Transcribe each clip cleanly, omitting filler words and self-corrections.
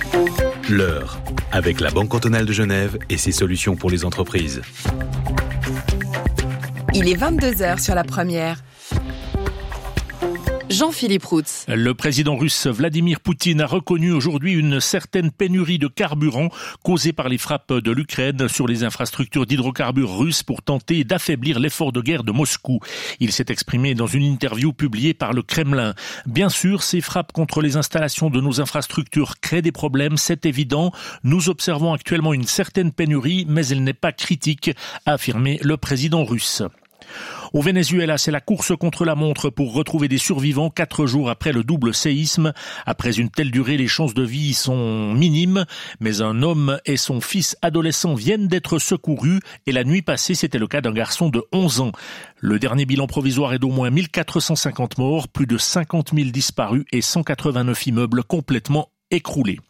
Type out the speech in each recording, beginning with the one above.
L'heure, avec la Banque cantonale de Genève et ses solutions pour les entreprises. Il est 22h sur la première. Jean-Philippe Routz. Le président russe Vladimir Poutine a reconnu aujourd'hui une certaine pénurie de carburant causée par les frappes de l'Ukraine sur les infrastructures d'hydrocarbures russes pour tenter d'affaiblir l'effort de guerre de Moscou. Il s'est exprimé dans une interview publiée par le Kremlin. Bien sûr, ces frappes contre les installations de nos infrastructures créent des problèmes, c'est évident. Nous observons actuellement une certaine pénurie, mais elle n'est pas critique, a affirmé le président russe. Au Venezuela, c'est la course contre la montre pour retrouver des survivants 4 jours après le double séisme. Après une telle durée, les chances de vie sont minimes, mais un homme et son fils adolescent viennent d'être secourus et la nuit passée, c'était le cas d'un garçon de 11 ans. Le dernier bilan provisoire est d'au moins 1450 morts, plus de 50 000 disparus et 189 immeubles complètement écroulés.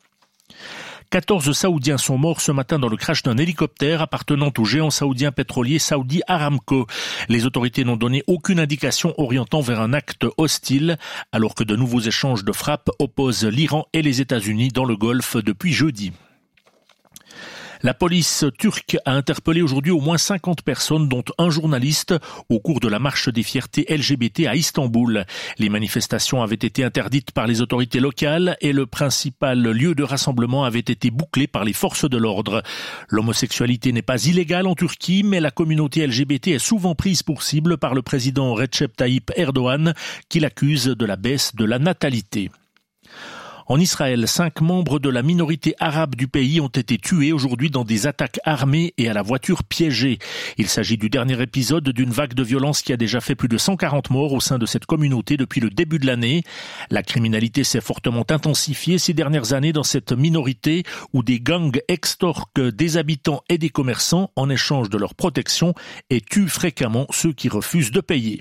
14 Saoudiens sont morts ce matin dans le crash d'un hélicoptère appartenant au géant saoudien pétrolier Saudi Aramco. Les autorités n'ont donné aucune indication orientant vers un acte hostile, alors que de nouveaux échanges de frappes opposent l'Iran et les États-Unis dans le Golfe depuis jeudi. La police turque a interpellé aujourd'hui au moins 50 personnes, dont un journaliste, au cours de la marche des fiertés LGBT à Istanbul. Les manifestations avaient été interdites par les autorités locales et le principal lieu de rassemblement avait été bouclé par les forces de l'ordre. L'homosexualité n'est pas illégale en Turquie, mais la communauté LGBT est souvent prise pour cible par le président Recep Tayyip Erdogan, qui l'accuse de la baisse de la natalité. En Israël, 5 membres de la minorité arabe du pays ont été tués aujourd'hui dans des attaques armées et à la voiture piégée. Il s'agit du dernier épisode d'une vague de violence qui a déjà fait plus de 140 morts au sein de cette communauté depuis le début de l'année. La criminalité s'est fortement intensifiée ces dernières années dans cette minorité où des gangs extorquent des habitants et des commerçants en échange de leur protection et tuent fréquemment ceux qui refusent de payer.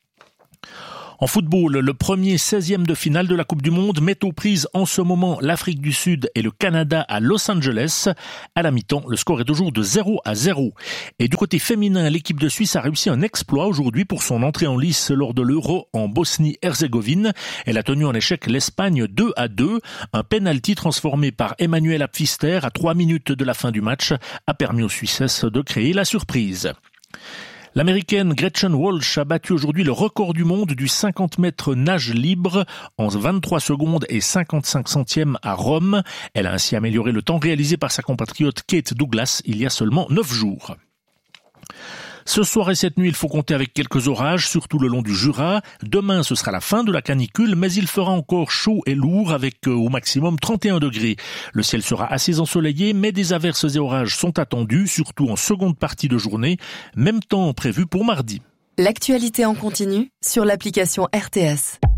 En football, le premier 16e de finale de la Coupe du Monde met aux prises en ce moment l'Afrique du Sud et le Canada à Los Angeles. À la mi-temps, le score est toujours de 0-0. Et du côté féminin, l'équipe de Suisse a réussi un exploit aujourd'hui pour son entrée en lice lors de l'Euro en Bosnie-Herzégovine. Elle a tenu en échec l'Espagne 2-2. Un penalty transformé par Emmanuel Pfister à 3 minutes de la fin du match a permis aux Suissesses de créer la surprise. L'américaine Gretchen Walsh a battu aujourd'hui le record du monde du 50 mètres nage libre en 23 secondes et 55 centièmes à Rome. Elle a ainsi amélioré le temps réalisé par sa compatriote Kate Douglas il y a seulement 9 jours. Ce soir et cette nuit, il faut compter avec quelques orages, surtout le long du Jura. Demain, ce sera la fin de la canicule, mais il fera encore chaud et lourd avec au maximum 31 degrés. Le ciel sera assez ensoleillé, mais des averses et orages sont attendus, surtout en seconde partie de journée. Même temps prévu pour mardi. L'actualité en continu sur l'application RTS.